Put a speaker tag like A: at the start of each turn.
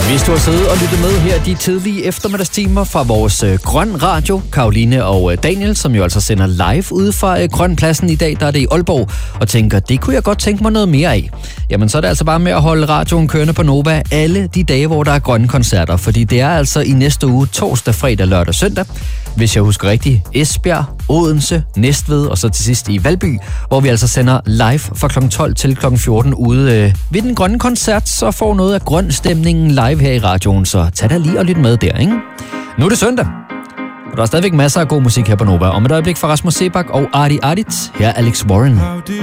A: Hvis du har siddet og lyttet med her de tidlige eftermiddagstimer fra vores Grøn Radio, Karoline og Daniel, som jo altså sender live ude fra Grønpladsen i dag, der er det i Aalborg, og tænker, det kunne jeg godt tænke mig noget mere af. Jamen så er det altså bare med at holde radioen kørende på Nova alle de dage, hvor der er grønne koncerter, fordi det er altså i næste uge torsdag, fredag, lørdag, søndag. Hvis jeg husker rigtigt, Esbjerg, Odense, Næstved og så til sidst i Valby, hvor vi altså sender live fra kl. 12 til kl. 14 ude ved den grønne koncert, så får noget af grøn stemningen live her i radioen, så tag da lige og lyt med der, ikke? Nu er det søndag, og der er stadigvæk masser af god musik her på Nova. Om et øjeblik fra Rasmus Sebak og Arti Artit, her er Alex Warren.